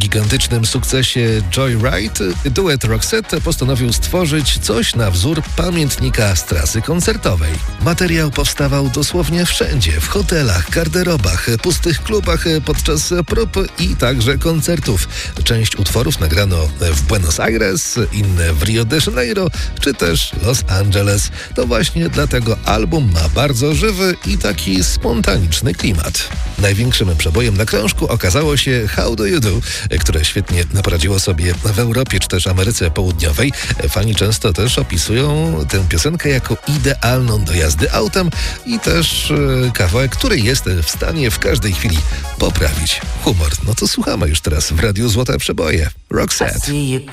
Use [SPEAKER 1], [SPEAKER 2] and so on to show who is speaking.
[SPEAKER 1] gigantycznym sukcesie Joyride duet Roxette postanowił stworzyć coś na wzór pamiętnika z trasy koncertowej. Materiał powstawał dosłownie wszędzie, w hotelach, garderobach, pustych klubach podczas prób i także koncertów. Część utworów nagrano w Buenos Aires, inne w Rio de Janeiro czy też Los Angeles. To właśnie dlatego album ma bardzo żywy i taki spontaniczny klimat. Największym przebojem na krążku okazało się How Do You Do, które świetnie poradziło sobie w Europie czy też Ameryce Południowej. Fani często też opisują tę piosenkę jako idealną do jazdy autem i też kawałek, który jest w stanie w każdej chwili poprawić humor. No to słuchamy już teraz w Radiu Złote Przeboje. Roxette.